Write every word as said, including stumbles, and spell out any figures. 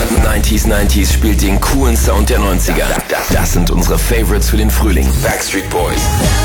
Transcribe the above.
neunzig neunzig spielt den coolen Sound der neunziger. Das sind unsere Favorites für den Frühling. Backstreet Boys,